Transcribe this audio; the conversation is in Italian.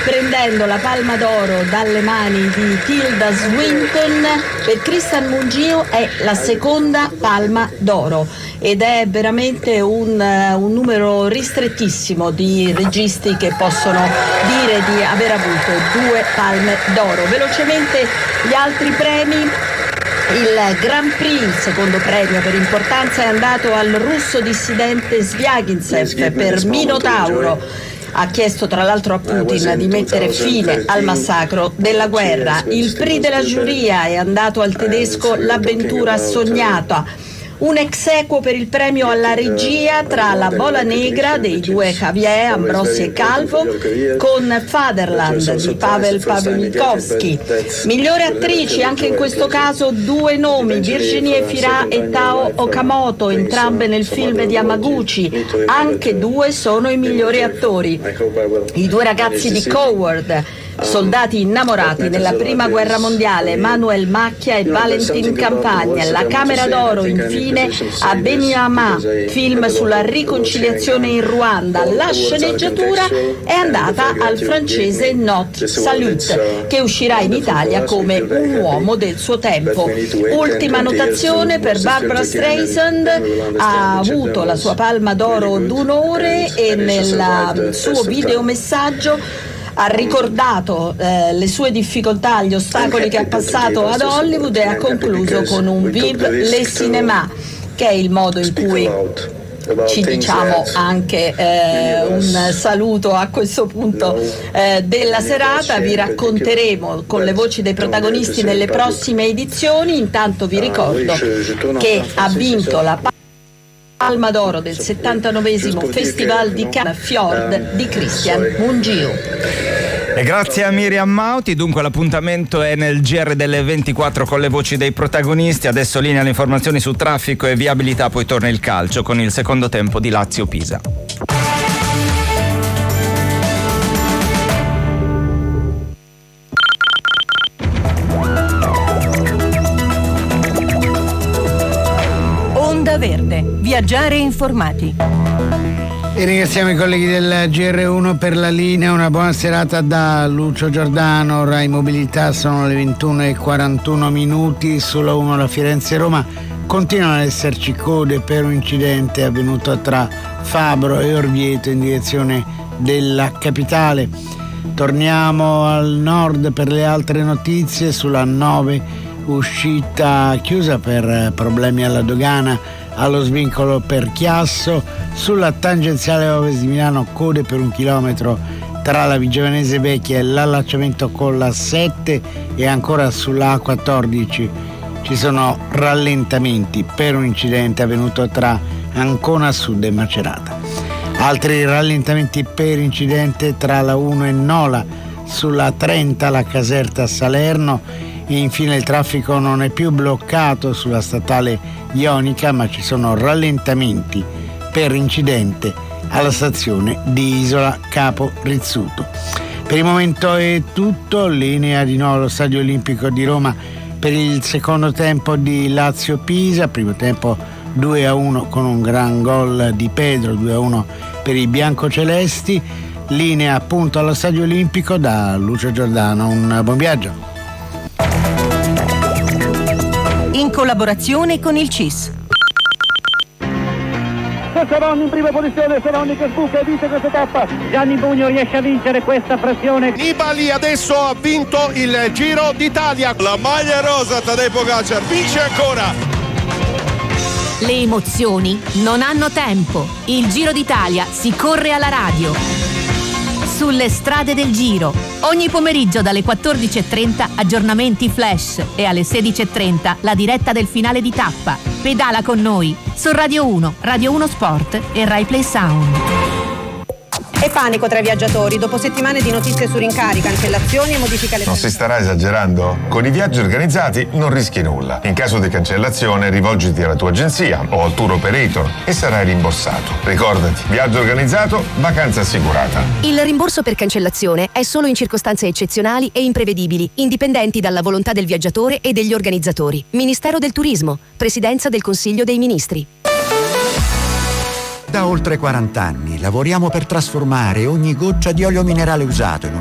prendendo la Palma d'Oro dalle mani di Tilda Swinton. Per Cristian Mungio è la seconda Palma d'Oro ed è veramente un numero ristrettissimo di registi che possono dire di aver avuto 2 Palme d'Oro. Velocemente gli altri premi. Il Grand Prix, il secondo premio per importanza, è andato al russo dissidente Svyagintsev per Minotauro. Ha chiesto tra l'altro a Putin di mettere fine al massacro della guerra. Il Prix della giuria è andato al tedesco L'avventura sognata. Un ex equo per il premio alla regia tra La Bola Negra dei 2 Javier, Ambrosi e Calvo, con Fatherland di Pavel Pawlikowski. Migliore attrici, anche in questo caso 2 nomi, Virginie Fira e Tao Okamoto, entrambe nel film di Hamaguchi. Anche 2 sono i migliori attori. I 2 ragazzi di Coward, soldati innamorati nella prima guerra mondiale, Manuel Macchia e Valentin Campagna. La Camera d'Oro infine a Beniamà, film sulla riconciliazione in Ruanda. La sceneggiatura è andata al francese Not Salut, che uscirà in Italia come Un uomo del suo tempo. Ultima notazione per Barbra Streisand, ha avuto la sua Palma d'Oro d'onore e nel suo videomessaggio ha ricordato le sue difficoltà, gli ostacoli che ha passato ad Hollywood e ha concluso con un Vive le cinéma, che è il modo in cui ci diciamo anche un saluto a questo punto della serata. Vi racconteremo con le voci dei protagonisti nelle prossime edizioni. Intanto vi ricordo che ha vinto la Palma d'Oro del 79esimo Festival di Cannes Fjord di Cristian Mungio. E grazie a Miriam Mauti. Dunque l'appuntamento è nel GR delle 24 con le voci dei protagonisti. Adesso linea le informazioni su traffico e viabilità, poi torna il calcio con il secondo tempo di Lazio-Pisa. Onda Verde, viaggiare informati. E ringraziamo i colleghi del GR1 per la linea. Una buona serata da Lucio Giordano. Rai Mobilità, sono le 21:41 sulla 1 la Firenze-Roma. Continuano ad esserci code per un incidente avvenuto tra Fabro e Orvieto in direzione della capitale. Torniamo al nord per le altre notizie. Sulla 9 uscita chiusa per problemi alla dogana allo svincolo per Chiasso. Sulla tangenziale ovest di Milano code per 1 chilometro tra la Vigiovanese Vecchia e l'allacciamento con la 7, e ancora sulla A14 ci sono rallentamenti per un incidente avvenuto tra Ancona Sud e Macerata. Altri rallentamenti per incidente tra la 1 e Nola, sulla 30 la Caserta Salerno, e infine il traffico non è più bloccato sulla statale Ionica, ma ci sono rallentamenti per incidente alla stazione di Isola Capo Rizzuto. Per il momento è tutto. Linea di nuovo allo Stadio Olimpico di Roma per il secondo tempo di Lazio-Pisa. Primo tempo 2-1 con un gran gol di Pedro, 2-1 per i biancocelesti. Linea appunto allo Stadio Olimpico da Lucio Giordano. Un buon viaggio. In collaborazione con il CIS. Savoni in prima posizione, Savoni che sbuca e vince questa tappa. Gianni Bugno riesce a vincere questa pressione. Nibali adesso ha vinto il Giro d'Italia. La maglia rosa, Tadej Pogačar vince ancora. Le emozioni non hanno tempo. Il Giro d'Italia si corre alla radio. Sulle strade del Giro, ogni pomeriggio dalle 14:30 aggiornamenti flash e alle 16:30 la diretta del finale di tappa. Pedala con noi su Radio 1, Radio 1 Sport e Rai Play Sound. E panico tra i viaggiatori dopo settimane di notizie su rincari, cancellazioni e modifiche alle... Non si starà esagerando? Con i viaggi organizzati non rischi nulla. In caso di cancellazione rivolgiti alla tua agenzia o al tour operator e sarai rimborsato. Ricordati, viaggio organizzato, vacanza assicurata. Il rimborso per cancellazione è solo in circostanze eccezionali e imprevedibili, indipendenti dalla volontà del viaggiatore e degli organizzatori. Ministero del Turismo, Presidenza del Consiglio dei Ministri. Da oltre 40 anni lavoriamo per trasformare ogni goccia di olio minerale usato in un